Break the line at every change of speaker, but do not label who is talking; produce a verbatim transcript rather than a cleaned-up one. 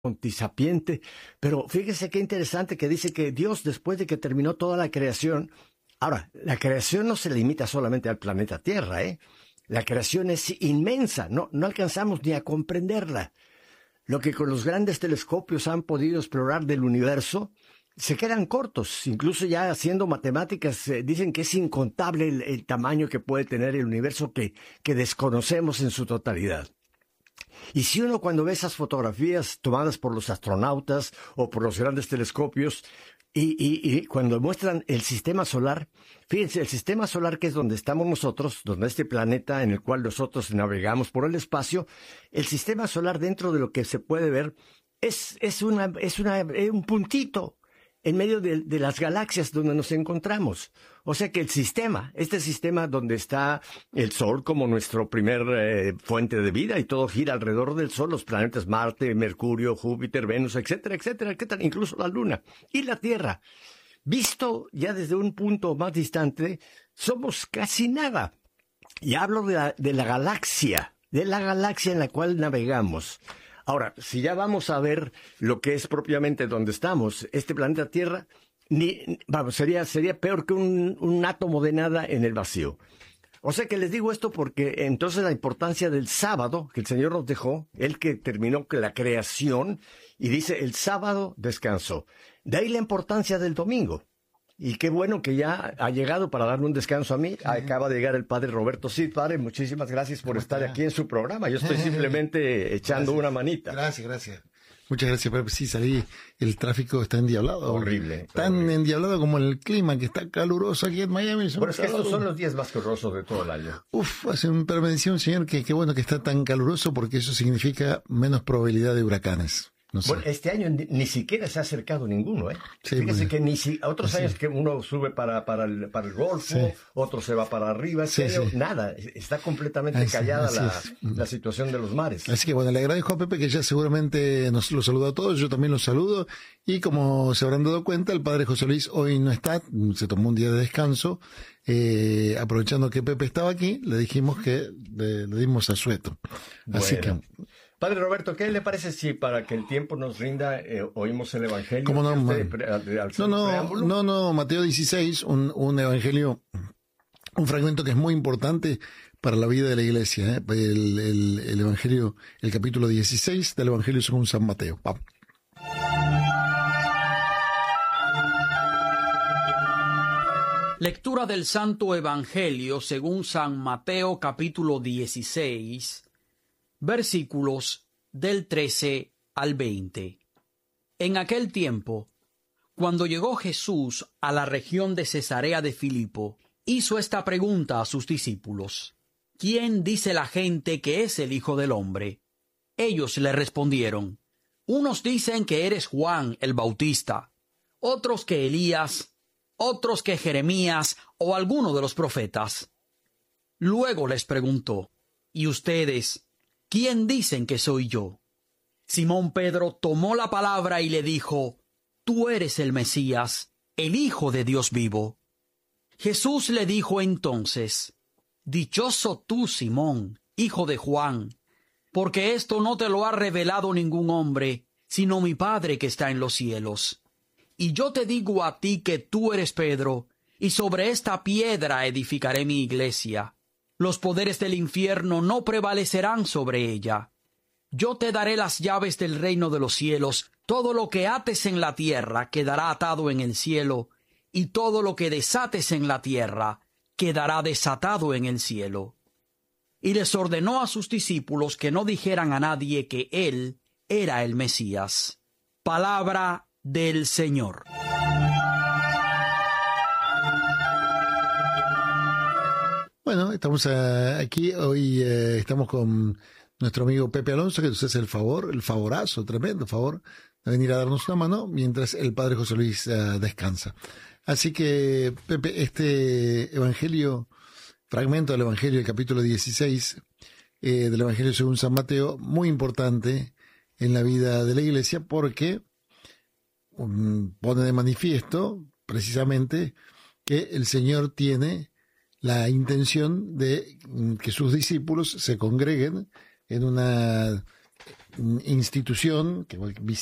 sapiente, pero fíjese qué interesante que dice que Dios, después de que terminó toda la creación, ahora, la creación no se limita solamente al planeta Tierra, ¿eh? La creación es inmensa, no, no alcanzamos ni a comprenderla. Lo que con los grandes telescopios han podido explorar del universo, se quedan cortos. Incluso ya haciendo matemáticas, eh, dicen que es incontable el, el tamaño que puede tener el universo que, que desconocemos en su totalidad. Y si uno cuando ve esas fotografías tomadas por los astronautas o por los grandes telescopios, y, y, y cuando muestran el sistema solar, fíjense, el sistema solar, que es donde estamos nosotros, donde este planeta en el cual nosotros navegamos por el espacio, el sistema solar, dentro de lo que se puede ver, es, es, una, es una, un puntito en medio de, de las galaxias donde nos encontramos. O sea que el sistema, este sistema donde está el Sol como nuestro primer eh, fuente de vida, y todo gira alrededor del Sol, los planetas Marte, Mercurio, Júpiter, Venus, etcétera, etcétera, etcétera, incluso la Luna y la Tierra. Visto ya desde un punto más distante, somos casi nada. Y hablo de la, de la galaxia, de la galaxia en la cual navegamos. Ahora, si ya vamos a ver lo que es propiamente donde estamos, este planeta Tierra, ni, vamos, sería, sería peor que un, un átomo de nada en el vacío. O sea que les digo esto porque entonces la importancia del sábado que el Señor nos dejó, Él que terminó la creación, y dice, el sábado descansó. De ahí la importancia del domingo. Y qué bueno que ya ha llegado para darme un descanso a mí. Uh-huh. Acaba de llegar el padre Roberto Cid. Padre, muchísimas gracias por estar aquí en su programa. Yo estoy simplemente echando
gracias.
una manita.
Gracias, gracias. Muchas gracias, Pepe. Sí, salí, el tráfico está endiablado.
Horrible.
Tan
horrible.
endiablado como el clima, que está caluroso aquí en Miami.
Bueno, es que estos son los días más calurosos de todo el año.
Uf, hace un, pero me decía un señor que qué bueno que está tan caluroso porque eso significa menos probabilidad de huracanes. No sé.
Bueno, este año ni, ni siquiera se ha acercado ninguno, ¿eh?
Sí,
Fíjese
bueno.
que ni si, otros
Sí.
años que uno sube para, para, el, para el Golfo,
Sí.
otro se va para arriba,
Sí,
este año,
sí.
nada, está completamente
Así-
callada
así
la,
es.
la situación de los mares.
Así que bueno, le agradezco a Pepe que ya seguramente nos lo saluda a todos, yo también los saludo, y como se habrán dado cuenta, el padre José Luis hoy no está, se tomó un día de descanso, eh, aprovechando que Pepe estaba aquí, le dijimos que le, le dimos asueto. Así
Bueno.
que...
Padre Roberto, ¿qué le parece si para que el tiempo nos rinda eh, oímos el Evangelio?
¿Cómo no,
Usted,
man?
pre- al- al-
No, no,
preámbulo.
no, no, Mateo dieciséis, un, un evangelio, un fragmento que es muy importante para la vida de la iglesia, ¿eh? el, el, el evangelio, el capítulo dieciséis del evangelio según San Mateo. Vamos.
Lectura del Santo Evangelio según San Mateo capítulo dieciséis, versículos del trece al veinte. En aquel tiempo, cuando llegó Jesús a la región de Cesarea de Filipo, hizo esta pregunta a sus discípulos: ¿Quién dice la gente que es el Hijo del Hombre? Ellos le respondieron: unos dicen que eres Juan el Bautista, otros que Elías, otros que Jeremías o alguno de los profetas. Luego les preguntó: ¿y ustedes, quién dicen que soy yo? Simón Pedro tomó la palabra y le dijo: Tú eres el Mesías, el Hijo de Dios vivo. Jesús le dijo entonces: Dichoso tú, Simón, hijo de Juan, porque esto no te lo ha revelado ningún hombre, sino mi Padre que está en los cielos. Y yo te digo a ti que tú eres Pedro, y sobre esta piedra edificaré mi iglesia. Los poderes del infierno no prevalecerán sobre ella. Yo te daré las llaves del reino de los cielos. Todo lo que ates en la tierra quedará atado en el cielo, y todo lo que desates en la tierra quedará desatado en el cielo. Y les ordenó a sus discípulos que no dijeran a nadie que él era el Mesías. Palabra del Señor.
Bueno, estamos eh, aquí, hoy eh, estamos con nuestro amigo Pepe Alonso, que nos hace el favor, el favorazo, tremendo favor, de venir a darnos una mano mientras el padre José Luis uh, descansa. Así que, Pepe, este evangelio, fragmento del evangelio, el capítulo dieciséis, eh, del evangelio según San Mateo, muy importante en la vida de la iglesia porque um, pone de manifiesto, precisamente, que el Señor tiene la intención de que sus discípulos se congreguen en una institución que